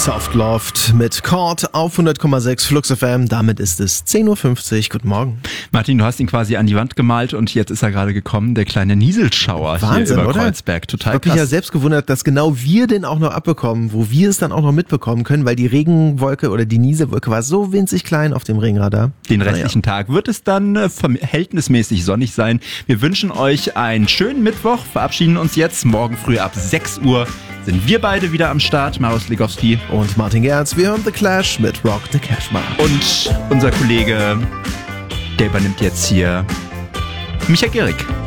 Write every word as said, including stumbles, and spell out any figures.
Soft Loft mit Chord auf hundert Komma sechs Flux F M. Damit ist es zehn Uhr fünfzig. Guten Morgen. Martin, du hast ihn quasi an die Wand gemalt und jetzt ist er gerade gekommen, der kleine Nieselschauer. Wahnsinn, hier über oder? Kreuzberg. Total Ich habe mich krass. ja selbst gewundert, dass genau wir den auch noch abbekommen, wo wir es dann auch noch mitbekommen können, weil die Regenwolke oder die Nieselwolke war so winzig klein auf dem Regenradar. Den restlichen Naja. Tag wird es dann äh, verhältnismäßig sonnig sein. Wir wünschen euch einen schönen Mittwoch, verabschieden uns jetzt. Morgen früh ab sechs Uhr sind wir beide wieder am Start. Marius Legowski Und Martin Gerz, wir hören The Clash mit Rock the Cashman. und unser Kollege, der übernimmt jetzt hier Micha Gehrig.